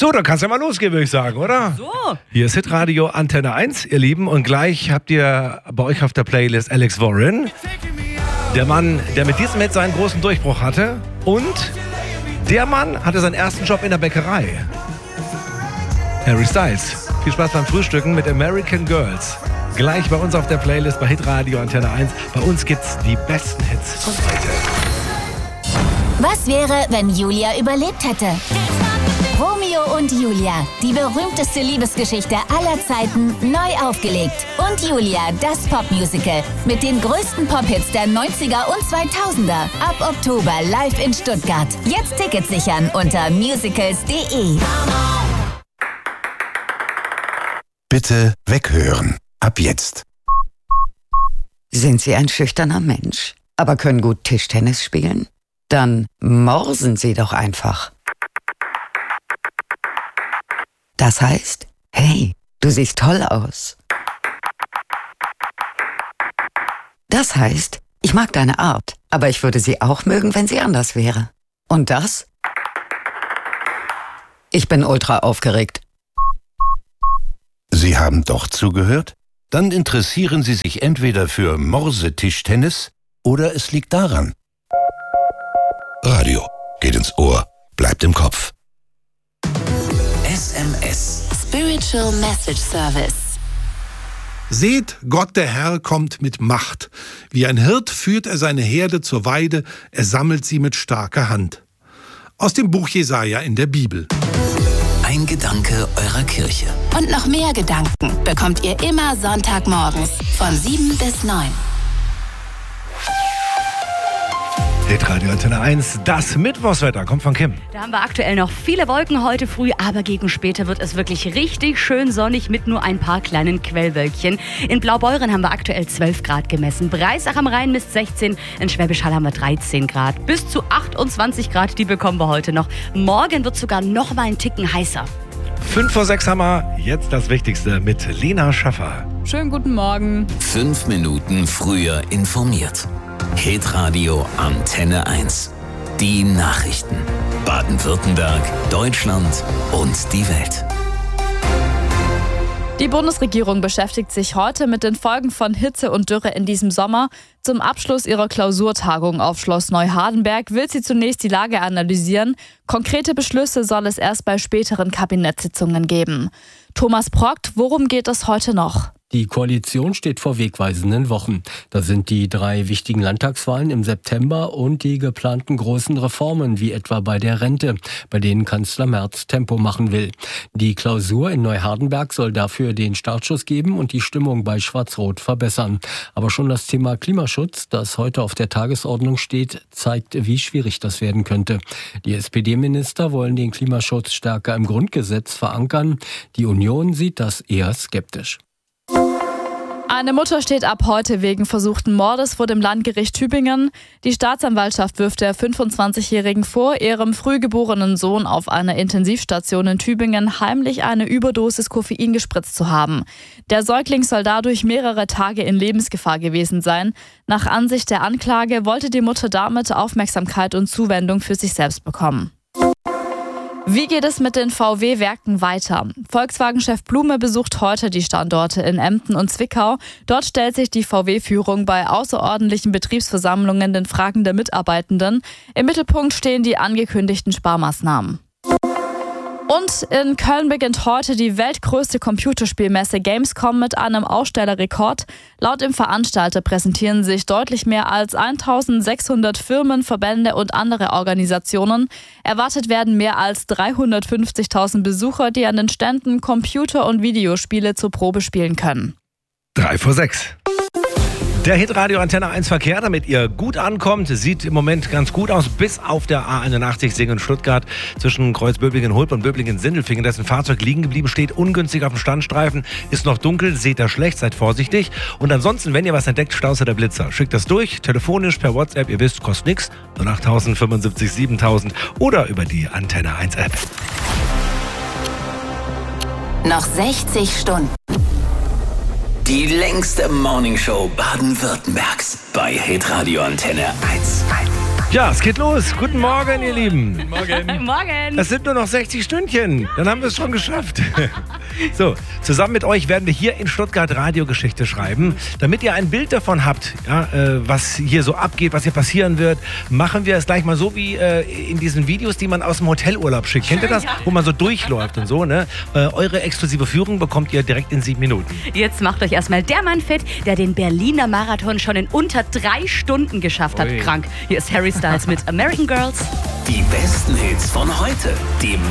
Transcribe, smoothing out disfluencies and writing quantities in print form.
So, dann kann's ja mal losgehen, würde ich sagen, oder? So. Hier ist Hitradio Antenne 1, ihr Lieben. Und gleich habt ihr bei euch auf der Playlist Alex Warren. Der Mann, der mit diesem Hit seinen großen Durchbruch hatte. Und der Mann hatte seinen ersten Job in der Bäckerei. Harry Styles. Viel Spaß beim Frühstücken mit American Girls. Gleich bei uns auf der Playlist bei Hitradio Antenne 1. Bei uns gibt's die besten Hits von heute. Was wäre, wenn Julia überlebt hätte? Romeo und Julia, die berühmteste Liebesgeschichte aller Zeiten, neu aufgelegt. Und Julia, das Popmusical mit den größten Pop-Hits der 90er und 2000er. Ab Oktober live in Stuttgart. Jetzt Tickets sichern unter musicals.de. Bitte weghören. Ab jetzt. Sind Sie ein schüchterner Mensch, aber können gut Tischtennis spielen? Dann morsen Sie doch einfach. Das heißt, hey, du siehst toll aus. Das heißt, ich mag deine Art, aber ich würde sie auch mögen, wenn sie anders wäre. Und das? Ich bin ultra aufgeregt. Sie haben doch zugehört? Dann interessieren Sie sich entweder für Morsetischtennis oder es liegt daran. Radio geht ins Ohr, bleibt im Kopf. SMS. Spiritual Message Service. Seht, Gott der Herr kommt mit Macht. Wie ein Hirt führt er seine Herde zur Weide, er sammelt sie mit starker Hand. Aus dem Buch Jesaja in der Bibel. Ein Gedanke eurer Kirche. Und noch mehr Gedanken bekommt ihr immer Sonntagmorgens von 7 bis 9. Hitradio Antenne 1, das Mittwochswetter kommt von Kim. Da haben wir aktuell noch viele Wolken heute früh, aber gegen später wird es wirklich richtig schön sonnig mit nur ein paar kleinen Quellwölkchen. In Blaubeuren haben wir aktuell 12 Grad gemessen. Breisach am Rhein misst 16, in Schwäbisch Hall haben wir 13 Grad. Bis zu 28 Grad, die bekommen wir heute noch. Morgen wird sogar noch mal einen Ticken heißer. 5:06 haben wir, jetzt das Wichtigste mit Lena Schaffer. Schönen guten Morgen. 5 Minuten früher informiert. Hitradio Antenne 1. Die Nachrichten. Baden-Württemberg, Deutschland und die Welt. Die Bundesregierung beschäftigt sich heute mit den Folgen von Hitze und Dürre in diesem Sommer. Zum Abschluss ihrer Klausurtagung auf Schloss Neuhardenberg will sie zunächst die Lage analysieren. Konkrete Beschlüsse soll es erst bei späteren Kabinettssitzungen geben. Thomas Progt, worum geht es heute noch? Die Koalition steht vor wegweisenden Wochen. Da sind die 3 wichtigen Landtagswahlen im September und die geplanten großen Reformen, wie etwa bei der Rente, bei denen Kanzler Merz Tempo machen will. Die Klausur in Neuhardenberg soll dafür den Startschuss geben und die Stimmung bei Schwarz-Rot verbessern. Aber schon das Thema Klimaschutz, das heute auf der Tagesordnung steht, zeigt, wie schwierig das werden könnte. Die SPD-Minister wollen den Klimaschutz stärker im Grundgesetz verankern. Die Union sieht das eher skeptisch. Eine Mutter steht ab heute wegen versuchten Mordes vor dem Landgericht Tübingen. Die Staatsanwaltschaft wirft der 25-Jährigen vor, ihrem frühgeborenen Sohn auf einer Intensivstation in Tübingen heimlich eine Überdosis Koffein gespritzt zu haben. Der Säugling soll dadurch mehrere Tage in Lebensgefahr gewesen sein. Nach Ansicht der Anklage wollte die Mutter damit Aufmerksamkeit und Zuwendung für sich selbst bekommen. Wie geht es mit den VW-Werken weiter? Volkswagen-Chef Blume besucht heute die Standorte in Emden und Zwickau. Dort stellt sich die VW-Führung bei außerordentlichen Betriebsversammlungen den Fragen der Mitarbeitenden. Im Mittelpunkt stehen die angekündigten Sparmaßnahmen. Und in Köln beginnt heute die weltgrößte Computerspielmesse Gamescom mit einem Ausstellerrekord. Laut dem Veranstalter präsentieren sich deutlich mehr als 1600 Firmen, Verbände und andere Organisationen. Erwartet werden mehr als 350.000 Besucher, die an den Ständen Computer- und Videospiele zur Probe spielen können. 5:06. Der Hitradio Antenne 1 Verkehr, damit ihr gut ankommt, sieht im Moment ganz gut aus, bis auf der A81 Singen-Stuttgart zwischen Kreuz-Böblingen-Hulp und Böblingen-Sindelfingen. Dessen Fahrzeug liegen geblieben steht, ungünstig auf dem Standstreifen, ist noch dunkel, seht ihr schlecht, seid vorsichtig. Und ansonsten, wenn ihr was entdeckt, Staus oder Blitzer, schickt das durch, telefonisch, per WhatsApp, ihr wisst, kostet nichts, 08000 75 7000 oder über die Antenne 1 App. Noch 60 Stunden. Die längste Morningshow Baden-Württembergs bei Hitradio Antenne 1. Ja, es geht los. Guten Morgen, ihr Lieben. Guten Morgen. Morgen. Es sind nur noch 60 Stündchen. Dann haben wir es schon geschafft. So, zusammen mit euch werden wir hier in Stuttgart Radiogeschichte schreiben. Damit ihr ein Bild davon habt, ja, was hier so abgeht, was hier passieren wird, machen wir es gleich mal so wie in diesen Videos, die man aus dem Hotelurlaub schickt. Kennt ihr das? Wo man so durchläuft und so, ne? Eure exklusive Führung bekommt ihr direkt in 7 Minuten. Jetzt macht euch erstmal der Mann fit, der den Berliner Marathon schon in unter 3 Stunden geschafft hat. Ui. Krank. Hier ist Harry Styles mit American Girls. Die besten Hits von heute. Die